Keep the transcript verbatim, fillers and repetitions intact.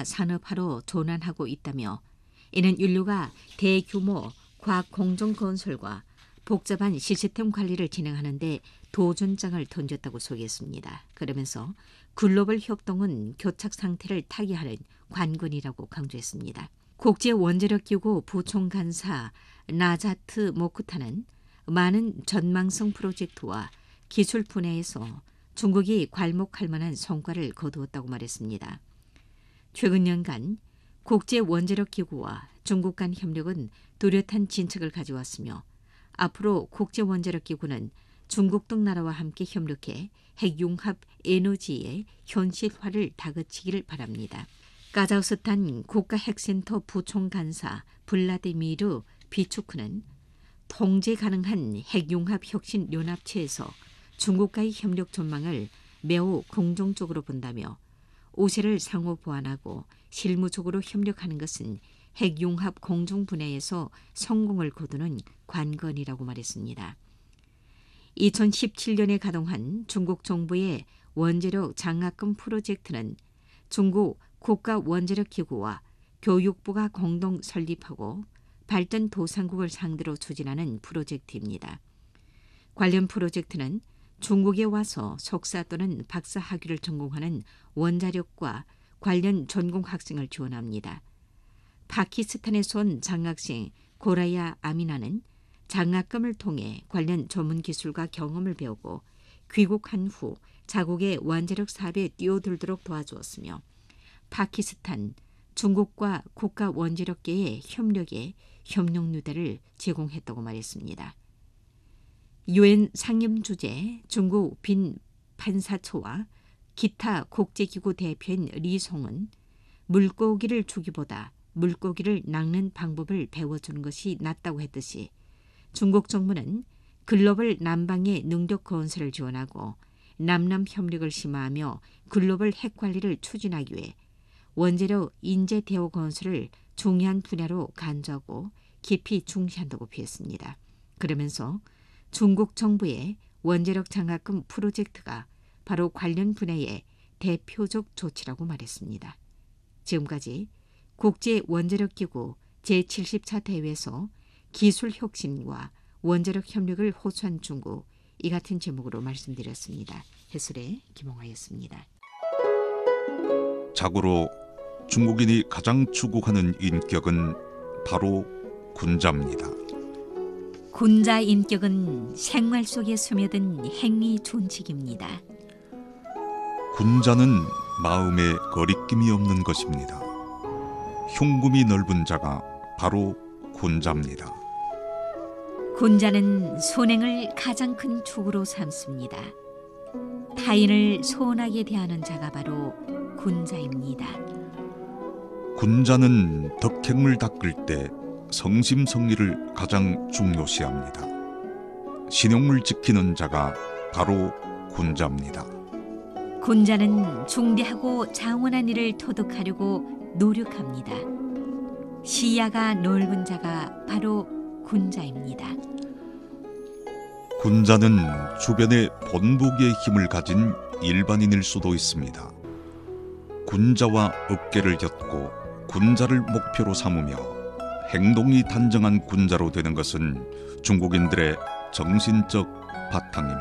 과학과 산업화로 전환하고 있다며 이는 인류가 대규모 과학 공정 건설과 복잡한 시스템 관리를 진행하는 데 도전장을 던졌다고 소개했습니다. 그러면서 글로벌 협동은 교착 상태를 타개하는 관건이라고 강조했습니다. 국제원자력기구 부총간사 나자트 모크타는 많은 전망성 프로젝트와 기술 분야에서 중국이 괄목할 만한 성과를 거두었다고 말했습니다. 최근 년간 국제원자력기구와 중국 간 협력은 뚜렷한 진척을 가져왔으며 앞으로 국제원자력기구는 중국 등 나라와 함께 협력해 핵융합 에너지의 현실화를 다그치기를 바랍니다. 카자흐스탄 국가핵센터 부총간사 블라디미르 비추크는 통제 가능한 핵융합혁신연합체에서 중국과의 협력 전망을 매우 긍정적으로 본다며 우세를 상호 보완하고 실무적으로 협력하는 것은 핵융합 공정 분야에서 성공을 거두는 관건이라고 말했습니다. 이천십칠 년에 가동한 중국 정부의 원자력 장학금 프로젝트는 중국 국가원자력기구와 교육부가 공동 설립하고 발전도상국을 상대로 추진하는 프로젝트입니다. 관련 프로젝트는 중국에 와서 석사 또는 박사 학위를 전공하는 원자력과 관련 전공 학생을 지원합니다. 파키스탄에서 온 장학생 고라야 아미나는 장학금을 통해 관련 전문 기술과 경험을 배우고 귀국한 후 자국의 원자력 사업에 뛰어들도록 도와주었으며 파키스탄, 중국과 국가 원자력계의 협력에 협력유대를 제공했다고 말했습니다. 유엔 상임주재 중국 빈 판사초와 기타 국제기구 대표인 리송은 물고기를 주기보다 물고기를 낚는 방법을 배워주는 것이 낫다고 했듯이 중국 정부는 글로벌 남방의 능력 건설을 지원하고 남남 협력을 심화하며 글로벌 핵 관리를 추진하기 위해 원자력 인재 대우 건설을 중요한 분야로 간주하고 깊이 중시한다고 표했습니다. 그러면서 중국 정부의 원자력 장학금 프로젝트가 바로 관련 분야의 대표적 조치라고 말했습니다. 지금까지 국제원자력기구 제칠십 차 대회에서 기술 혁신과 원자력 협력을 호소한 중국, 이 같은 제목으로 말씀드렸습니다. 해설의 김홍화였습니다. 자고로 중국인이 가장 추구하는 인격은 바로 군자입니다. 군자 인격은 생활 속에 스며든 행위 존칙입니다. 군자는 마음에 거리낌이 없는 것입니다. 흉금이 넓은 자가 바로 군자입니다. 군자는 선행을 가장 큰 축으로 삼습니다. 타인을 소원하게 대하는 자가 바로 군자입니다. 군자는 덕행을 닦을 때 성심성의를 가장 중요시합니다. 신용을 지키는 자가 바로 군자입니다. 군자는 중대하고 장원한 일을 토득하려고 노력합니다. 시야가 넓은 자가 바로 군자입니다. 군자는 주변에 본보기의 힘을 가진 일반인일 수도 있습니다. 군자와 어깨를 곁고 군자를 목표로 삼으며 행동이 단정한 군자로 되는 것은 중국인들의 정신적 바탕입니다.